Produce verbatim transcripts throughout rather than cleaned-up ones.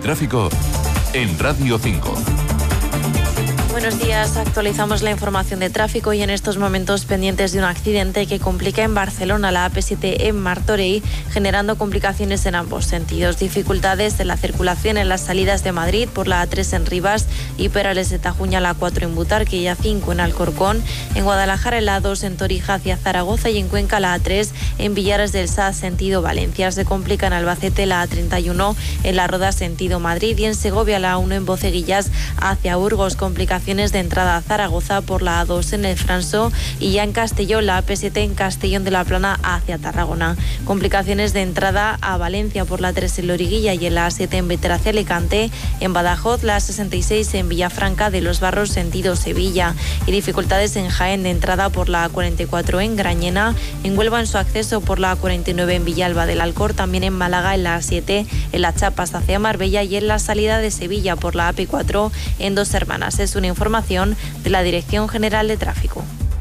tráfico en Radio cinco. Buenos días, actualizamos la información de tráfico y en estos momentos pendientes de un accidente que complica en Barcelona la A P siete en Martorell, generando complicaciones en ambos sentidos. Dificultades en la circulación en las salidas de Madrid por la A tres en Rivas y Perales de Tajuña, la A cuatro en Butarque y A cinco en Alcorcón. En Guadalajara la A dos en Torija hacia Zaragoza y en Cuenca la A tres en Villares del Sá sentido Valencia. Se complica en Albacete la A treinta y uno en La Roda sentido Madrid y en Segovia la A uno en Boceguillas hacia Burgos. Complicaciones de entrada a Zaragoza por la A dos en el Franso y ya en Castellón la A P siete en Castellón de la Plana hacia Tarragona. Complicaciones de entrada a Valencia por la A tres en Loriguilla y en la A siete en Bétera hacia Alicante. En Badajoz la A sesenta y seis en Villafranca de los Barros sentido Sevilla y dificultades en Jaén de entrada por la A cuarenta y cuatro en Grañena. En Huelva en su acceso por la A cuarenta y nueve en Villalba del Alcor. También en Málaga en la A siete en Las Chapas hacia Marbella y en la salida de Sevilla por la A P cuatro en Dos Hermanas. Es una información de la Dirección General de Tráfico.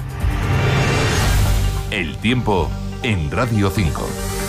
El tiempo en Radio cinco.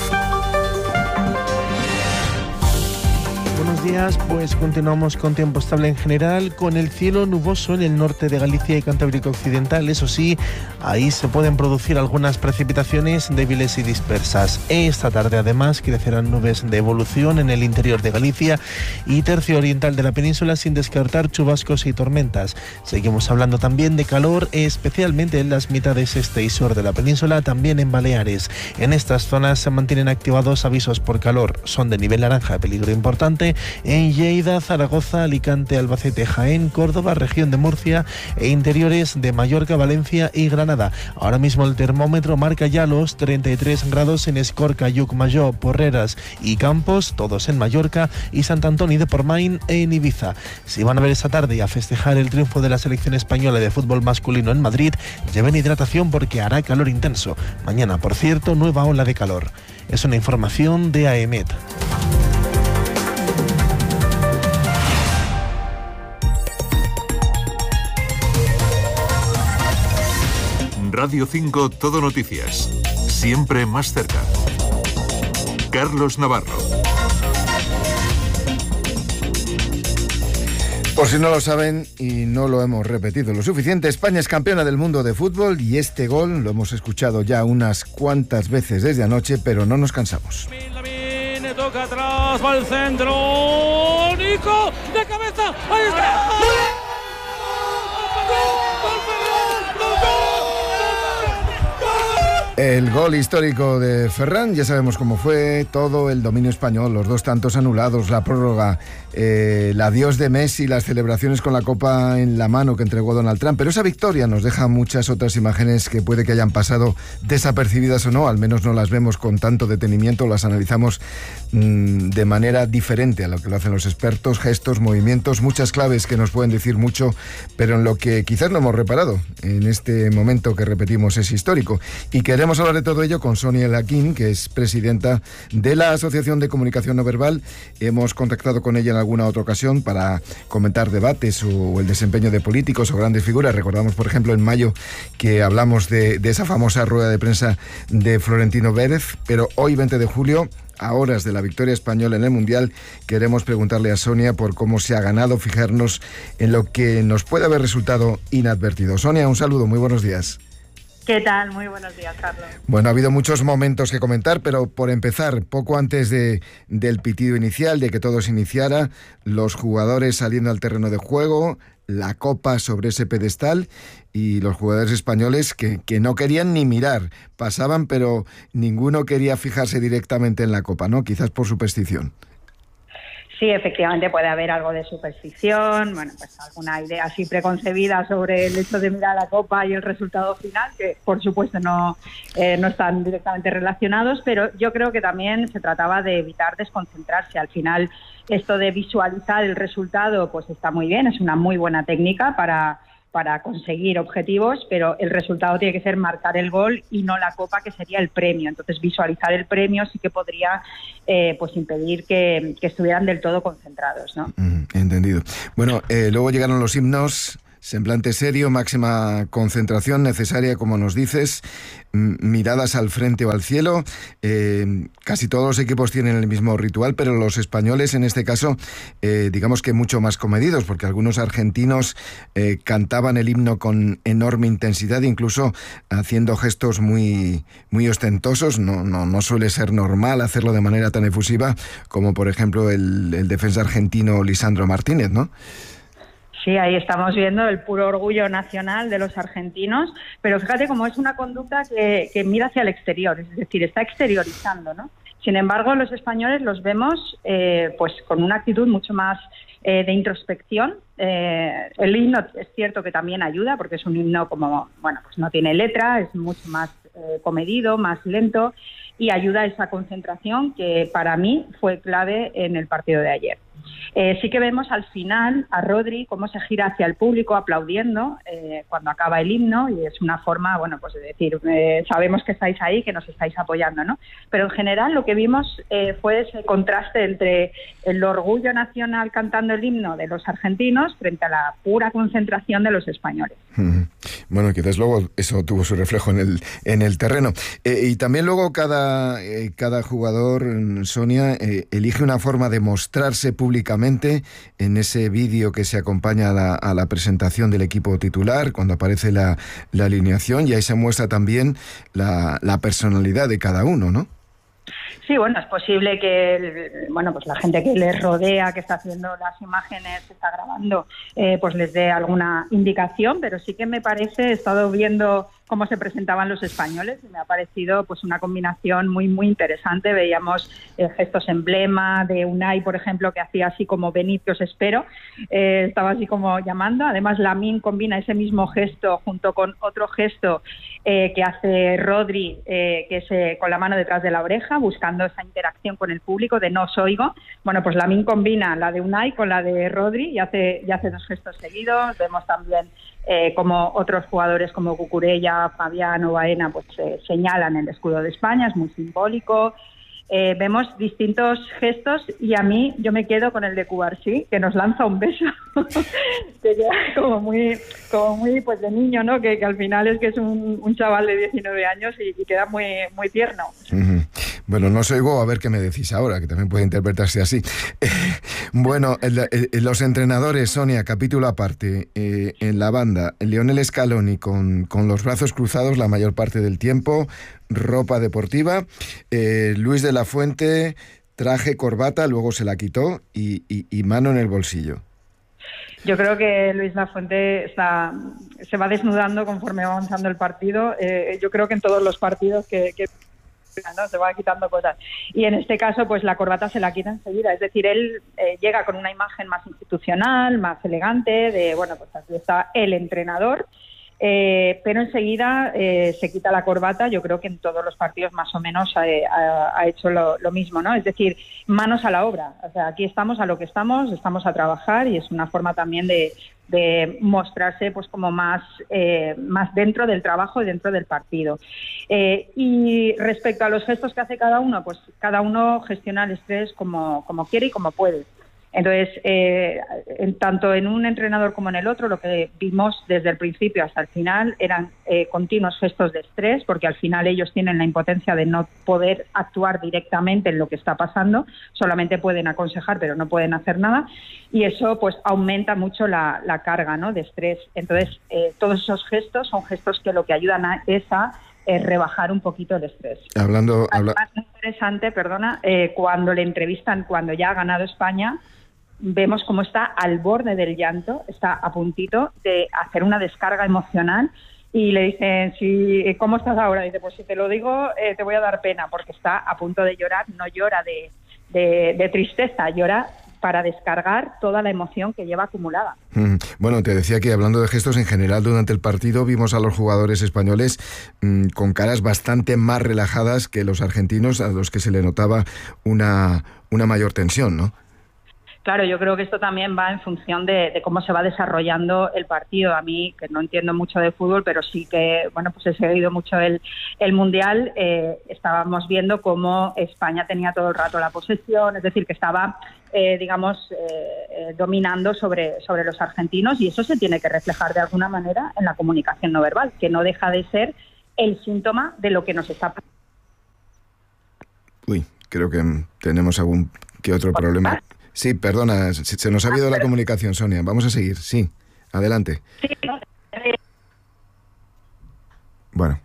Buenos días, pues continuamos con tiempo estable en general, con el cielo nuboso en el norte de Galicia y Cantábrico Occidental. Eso sí, ahí se pueden producir algunas precipitaciones débiles y dispersas. Esta tarde además crecerán nubes de evolución en el interior de Galicia y tercio oriental de la península, sin descartar chubascos y tormentas. Seguimos hablando también de calor, especialmente en las mitades este y sur de la península, también en Baleares. En estas zonas se mantienen activados avisos por calor. Son de nivel naranja, peligro importante en Lleida, Zaragoza, Alicante, Albacete, Jaén, Córdoba, región de Murcia e interiores de Mallorca, Valencia y Granada. Ahora mismo el termómetro marca ya los treinta y tres grados en Escorca, Llucmajor, Porreras y Campos, todos en Mallorca, y Sant Antoni de Portmany en Ibiza. Si van a ver esta tarde y a festejar el triunfo de la selección española de fútbol masculino en Madrid, lleven hidratación porque hará calor intenso. Mañana, por cierto, nueva ola de calor. Es una información de A E M E T. Radio cinco Todo Noticias. Siempre más cerca. Carlos Navarro. Por si no lo saben y no lo hemos repetido lo suficiente, España es campeona del mundo de fútbol y este gol lo hemos escuchado ya unas cuantas veces desde anoche, pero no nos cansamos. Toca atrás, va al centro, Nico, de cabeza, ahí está. El gol histórico de Ferran, ya sabemos cómo fue, todo el dominio español, los dos tantos anulados, la prórroga, eh, el adiós de Messi, las celebraciones con la copa en la mano que entregó Donald Trump, pero esa victoria nos deja muchas otras imágenes que puede que hayan pasado desapercibidas o no, al menos no las vemos con tanto detenimiento, las analizamos mmm, de manera diferente a lo que lo hacen los expertos, gestos, movimientos, muchas claves que nos pueden decir mucho, pero en lo que quizás no hemos reparado en este momento que repetimos es histórico. Y queremos Queremos hablar de todo ello con Sonia Laquín, que es presidenta de la Asociación de Comunicación No Verbal. Hemos contactado con ella en alguna otra ocasión para comentar debates o el desempeño de políticos o grandes figuras. Recordamos, por ejemplo, en mayo que hablamos de, de esa famosa rueda de prensa de Florentino Pérez, pero hoy, veinte de julio, a horas de la victoria española en el Mundial, queremos preguntarle a Sonia por cómo se ha ganado fijarnos en lo que nos puede haber resultado inadvertido. Sonia, un saludo, muy buenos días. ¿Qué tal? Muy buenos días, Carlos. Bueno, ha habido muchos momentos que comentar, pero por empezar, poco antes de, del pitido inicial, de que todo se iniciara, los jugadores saliendo al terreno de juego, la copa sobre ese pedestal y los jugadores españoles que, que no querían ni mirar, pasaban, pero ninguno quería fijarse directamente en la copa, ¿no? Quizás por superstición. Sí, efectivamente puede haber algo de superstición, bueno, pues alguna idea así preconcebida sobre el hecho de mirar la copa y el resultado final, que por supuesto no, eh, no están directamente relacionados, pero yo creo que también se trataba de evitar desconcentrarse. Al final, esto de visualizar el resultado, pues está muy bien, es una muy buena técnica para... para conseguir objetivos, pero el resultado tiene que ser marcar el gol y no la copa, que sería el premio. Entonces, visualizar el premio sí que podría eh, pues impedir que, que estuvieran del todo concentrados, ¿no? Mm, entendido. Bueno, eh, luego llegaron los himnos, semblante serio, máxima concentración necesaria, como nos dices, miradas al frente o al cielo. Eh, casi todos los equipos tienen el mismo ritual, pero los españoles en este caso, eh, digamos que mucho más comedidos, porque algunos argentinos eh, cantaban el himno con enorme intensidad, incluso haciendo gestos muy, muy ostentosos. No, no, no suele ser normal hacerlo de manera tan efusiva como, por ejemplo, el, el defensa argentino Lisandro Martínez, ¿no? Sí, ahí estamos viendo el puro orgullo nacional de los argentinos, pero fíjate cómo es una conducta que, que mira hacia el exterior, es decir, está exteriorizando, ¿no? Sin embargo, los españoles los vemos eh, pues con una actitud mucho más eh, de introspección. Eh, el himno es cierto que también ayuda, porque es un himno como, bueno, pues no tiene letra, es mucho más eh, comedido, más lento, y ayuda a esa concentración que para mí fue clave en el partido de ayer. Eh, sí que vemos al final a Rodri cómo se gira hacia el público aplaudiendo eh, cuando acaba el himno, y es una forma, bueno, pues de decir, eh, sabemos que estáis ahí, que nos estáis apoyando, ¿no? Pero en general lo que vimos eh, fue ese contraste entre el orgullo nacional cantando el himno de los argentinos frente a la pura concentración de los españoles. Bueno, que desde luego eso tuvo su reflejo en el en el terreno. Eh, y también luego cada, eh, cada jugador, Sonia, eh, elige una forma de mostrarse públicamente en ese vídeo que se acompaña a la, a la presentación del equipo titular, cuando aparece la, la alineación, y ahí se muestra también la, la personalidad de cada uno, ¿no? Sí, bueno, es posible que bueno, pues la gente que les rodea, que está haciendo las imágenes, que está grabando, eh, pues les dé alguna indicación, pero sí que me parece, he estado viendo cómo se presentaban los españoles y me ha parecido pues una combinación muy muy interesante. Veíamos eh, gestos emblema de Unai, por ejemplo, que hacía así como venid que os espero, eh, estaba así como llamando. Además, Lamine combina ese mismo gesto junto con otro gesto eh, que hace Rodri, eh, que es eh, con la mano detrás de la oreja, buscando esa interacción con el público de no os oigo. Bueno, pues Lamine combina la de Unai con la de Rodri y hace, y hace dos gestos seguidos. Vemos también Eh, como otros jugadores como Cucurella, Fabián o Baena pues eh, señalan el escudo de España, es muy simbólico. Eh, vemos distintos gestos y a mí yo me quedo con el de Cubarsí, que nos lanza un beso que queda como muy como muy pues de niño, ¿no? Que, que al final es que es un, un chaval de diecinueve años y, y queda muy muy tierno. Uh-huh. Bueno, no os oigo, a ver qué me decís ahora, que también puede interpretarse así. Eh, bueno, el, el, los entrenadores, Sonia, capítulo aparte, eh, en la banda, Lionel Scaloni con, con los brazos cruzados la mayor parte del tiempo, ropa deportiva, eh, Luis de la Fuente, traje, corbata, luego se la quitó y, y, y mano en el bolsillo. Yo creo que Luis Lafuente está, se va desnudando conforme va avanzando el partido. Eh, yo creo que en todos los partidos que... que ¿no? Se va quitando cosas. Y en este caso, pues la corbata se la quita enseguida. Es decir, él eh, llega con una imagen más institucional, más elegante, de, bueno, pues aquí está el entrenador, eh, pero enseguida eh, se quita la corbata. Yo creo que en todos los partidos más o menos ha, ha, ha hecho lo, lo mismo, ¿no? Es decir, manos a la obra. O sea, aquí estamos a lo que estamos, estamos a trabajar y es una forma también de... de mostrarse pues como más eh, más dentro del trabajo y dentro del partido. Eh, y respecto a los gestos que hace cada uno, pues cada uno gestiona el estrés como, como quiere y como puede. Entonces, eh, en, tanto en un entrenador como en el otro, lo que vimos desde el principio hasta el final eran eh, continuos gestos de estrés, porque al final ellos tienen la impotencia de no poder actuar directamente en lo que está pasando, solamente pueden aconsejar, pero no pueden hacer nada, y eso pues aumenta mucho la, la carga, ¿no?, de estrés. Entonces, eh, todos esos gestos son gestos que lo que ayudan a esa es rebajar un poquito el estrés. Hablando, Además, habla... muy interesante, perdona, eh, cuando le entrevistan, cuando ya ha ganado España, vemos cómo está al borde del llanto, está a puntito de hacer una descarga emocional y le dicen, si, ¿cómo estás ahora? Dice, pues si te lo digo, eh, te voy a dar pena, porque está a punto de llorar. No llora de, de, de tristeza, llora para descargar toda la emoción que lleva acumulada. Mm, bueno, te decía que hablando de gestos en general, durante el partido vimos a los jugadores españoles mmm, con caras bastante más relajadas que los argentinos, a los que se le notaba una, una mayor tensión, ¿no? Claro, yo creo que esto también va en función de, de cómo se va desarrollando el partido. A mí, que no entiendo mucho de fútbol, pero sí que, bueno, pues he seguido mucho el, el Mundial, eh, estábamos viendo cómo España tenía todo el rato la posesión, es decir, que estaba, eh, digamos, eh, eh, dominando sobre, sobre los argentinos, y eso se tiene que reflejar de alguna manera en la comunicación no verbal, que no deja de ser el síntoma de lo que nos está pasando. Uy, creo que tenemos algún que otro problema. Sí, perdona, se, se nos ha habido la comunicación, Sonia. Vamos a seguir, sí, adelante. Sí. Bueno,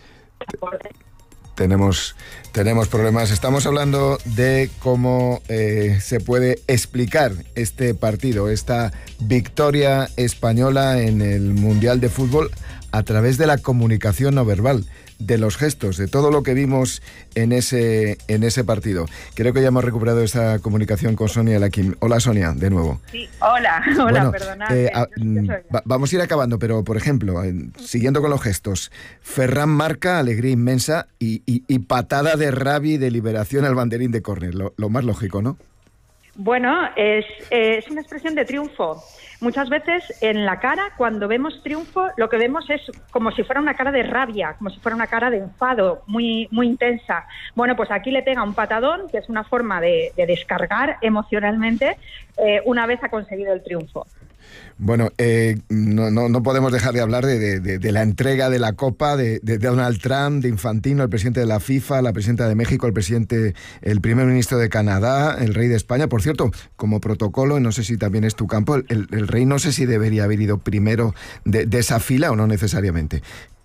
te, tenemos, tenemos problemas. Estamos hablando de cómo eh, se puede explicar este partido, esta victoria española en el Mundial de Fútbol a través de la comunicación no verbal, de los gestos, de todo lo que vimos en ese en ese partido. Creo que ya hemos recuperado esa comunicación con Sonia Laquim. Hola, Sonia, de nuevo. Sí, hola, hola, bueno, perdona. Eh, a, va, vamos a ir acabando, pero por ejemplo, eh, siguiendo con los gestos, Ferran marca, alegría inmensa y, y, y patada de rabia y de liberación al banderín de córner, lo, lo más lógico, ¿no? Bueno, es, es una expresión de triunfo. Muchas veces en la cara, cuando vemos triunfo, lo que vemos es como si fuera una cara de rabia, como si fuera una cara de enfado muy, muy intensa. Bueno, pues aquí le pega un patadón, que es una forma de, de descargar emocionalmente eh, una vez ha conseguido el triunfo. Bueno, eh, no, no, no podemos dejar de hablar de, de, de la entrega de la Copa de, de Donald Trump, de Infantino, el presidente de la FIFA, la presidenta de México, el presidente, el primer ministro de Canadá, el rey de España. Por cierto, como protocolo, no sé si también es tu campo, el, el rey no sé si debería haber ido primero de, de esa fila o no necesariamente.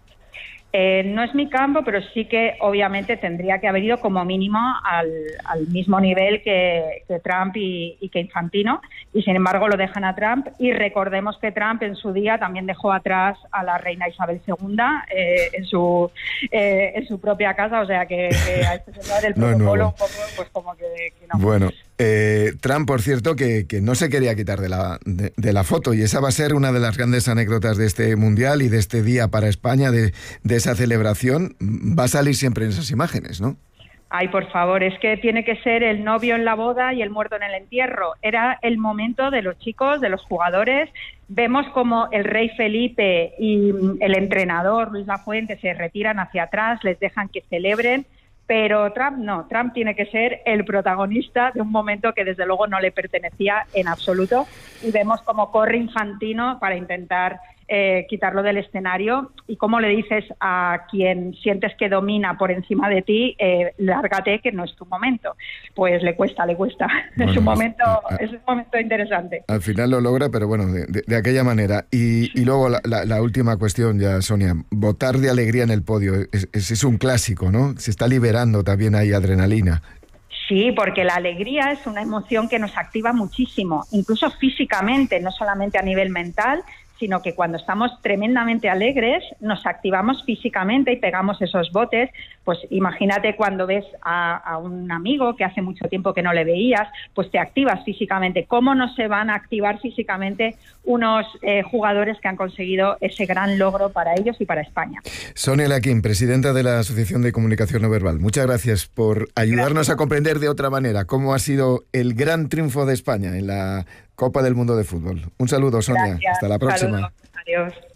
Eh, no es mi campo, pero sí que obviamente tendría que haber ido como mínimo al, al mismo nivel que, que Trump y, y que Infantino, y sin embargo lo dejan a Trump. Y recordemos que Trump en su día también dejó atrás a la reina Isabel segunda eh, en su eh, en su propia casa, o sea que, que a este señor el protocolo no un poco, pues como que, que no. Bueno, eh, Trump, por cierto, que, que no se quería quitar de la, de, de la foto, y esa va a ser una de las grandes anécdotas de este Mundial y de este día para España, de, de esa celebración. Va a salir siempre en esas imágenes, ¿no? Ay, por favor, es que tiene que ser el novio en la boda y el muerto en el entierro. Era el momento de los chicos, de los jugadores. Vemos como el rey Felipe y el entrenador Luis Lafuente se retiran hacia atrás, les dejan que celebren. Pero Trump no, Trump tiene que ser el protagonista de un momento que desde luego no le pertenecía en absoluto, y vemos cómo corre Infantino para intentar eh, quitarlo del escenario, y cómo le dices a quien sientes que domina por encima de ti, eh, lárgate que no es tu momento. Pues le cuesta, le cuesta. Bueno, es un momento, a, a, es un momento interesante. Al final lo logra, pero bueno, de, de, de aquella manera. Y, y luego la, la, la última cuestión ya, Sonia, votar de alegría en el podio, es, es, es un clásico, ¿no? Se está liberando también ahí adrenalina. Sí, porque la alegría es una emoción que nos activa muchísimo, incluso físicamente, no solamente a nivel mental, sino que cuando estamos tremendamente alegres nos activamos físicamente y pegamos esos botes. Pues imagínate cuando ves a, a un amigo que hace mucho tiempo que no le veías, pues te activas físicamente. ¿Cómo no se van a activar físicamente unos eh, jugadores que han conseguido ese gran logro para ellos y para España? Sonia Laquim, presidenta de la Asociación de Comunicación No Verbal, muchas gracias por ayudarnos gracias. a comprender de otra manera cómo ha sido el gran triunfo de España en la Copa del Mundo de Fútbol. Un saludo, Sonia. Gracias. Hasta la próxima. Saludos. Adiós.